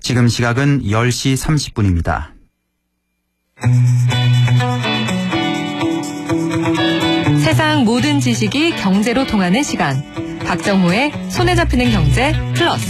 지금 시각은 10시 30분입니다. 세상 모든 지식이 경제로 통하는 시간. 박정호의 손에 잡히는 경제 플러스.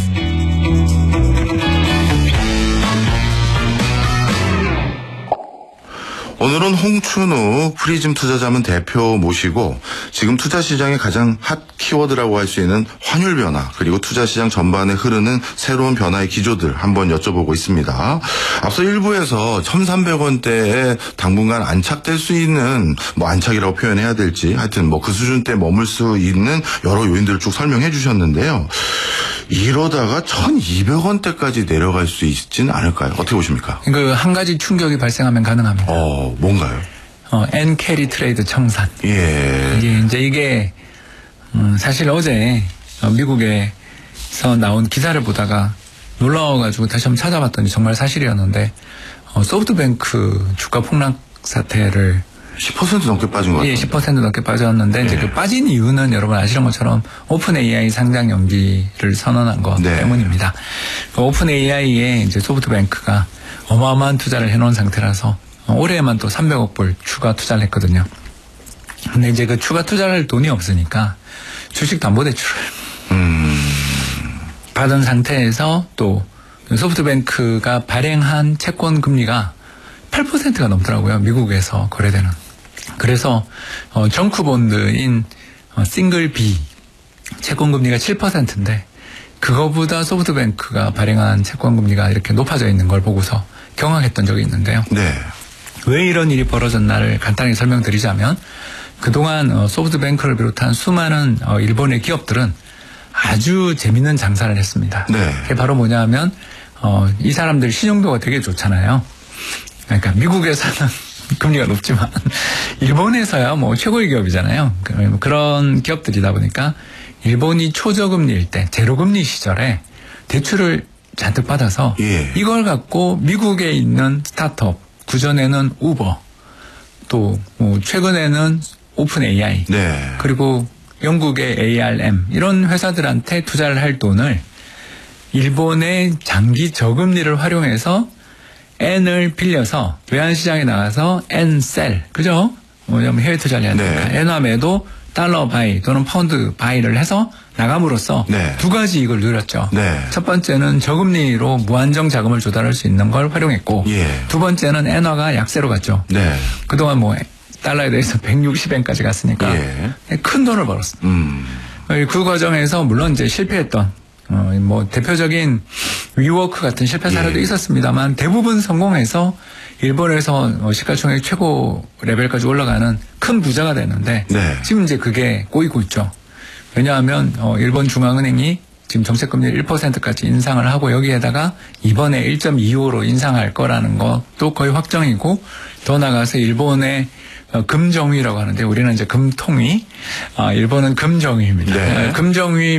오늘은 홍춘우 프리즘 투자자문 대표 모시고 지금 투자시장의 가장 핫 키워드라고 할 수 있는 환율 변화 그리고 투자시장 전반에 흐르는 새로운 변화의 기조들 한번 여쭤보고 있습니다. 앞서 1부에서 1,300원대에 당분간 안착될 수 있는 안착이라고 표현해야 될지 하여튼 그 수준대 머물 수 있는 여러 요인들을 쭉 설명해 주셨는데요. 이러다가 1,200원대까지 내려갈 수 있지는 않을까요? 어떻게 보십니까? 한 가지 충격이 발생하면 가능합니다. 뭔가요? N 캐리 트레이드 청산. 예. 이게 사실 어제 미국에서 나온 기사를 보다가 놀라워가지고 다시 한번 찾아봤더니 정말 사실이었는데 소프트뱅크 주가 폭락 사태를 10% 넘게 빠진 것 같아요. 예, 10% 넘게 빠졌는데 예. 이제 그 빠진 이유는 여러분 아시는 것처럼 오픈 AI 상장 연기를 선언한 것 네. 때문입니다. 오픈 AI에 이제 소프트뱅크가 어마어마한 투자를 해놓은 상태라서 올해에만 또 300억 불 추가 투자를 했거든요. 근데 이제 그 추가 투자를 할 돈이 없으니까 주식담보대출을 받은 상태에서 또 소프트뱅크가 발행한 채권 금리가 8%가 넘더라고요. 미국에서 거래되는. 그래서 정크본드인 싱글 B 채권 금리가 7%인데 그거보다 소프트뱅크가 발행한 채권 금리가 이렇게 높아져 있는 걸 보고서 경악했던 적이 있는데요. 네. 왜 이런 일이 벌어졌나를 간단히 설명드리자면 그동안 소프트뱅크를 비롯한 수많은 일본의 기업들은 아주 재밌는 장사를 했습니다. 네. 그게 바로 뭐냐면 이 사람들 신용도가 되게 좋잖아요. 그러니까 미국에서는 금리가 높지만 일본에서야 최고의 기업이잖아요. 그런 기업들이다 보니까 일본이 초저금리일 때 제로금리 시절에 대출을 잔뜩 받아서 예. 이걸 갖고 미국에 있는 스타트업 그전에는 우버 또 최근에는 오픈 AI 네. 그리고 영국의 ARM 이런 회사들한테 투자를 할 돈을 일본의 장기 저금리를 활용해서 N을 빌려서 외환시장에 나가서 N셀 그죠? 뭐냐면 해외 투자를 해야 되니까 네. N함에도 달러 바이 또는 파운드 바이를 해서 나감으로써 네. 두 가지 이익을 누렸죠. 네. 첫 번째는 저금리로 무한정 자금을 조달할 수 있는 걸 활용했고 예. 두 번째는 엔화가 약세로 갔죠. 네. 그동안 달러에 대해서 160엔까지 갔으니까 예. 큰 돈을 벌었습니다. 그 과정에서 물론 이제 실패했던 대표적인 위워크 같은 실패 사례도 예. 있었습니다만 대부분 성공해서 일본에서 시가총액 최고 레벨까지 올라가는 큰 부자가 됐는데 네. 지금 이제 그게 꼬이고 있죠. 왜냐하면 일본 중앙은행이 지금 정책금리 1%까지 인상을 하고 여기에다가 이번에 1.25로 인상할 거라는 것도 거의 확정이고 더 나아가서 일본의 금정위라고 하는데 우리는 이제 금통위, 일본은 금정위입니다. 네. 금정위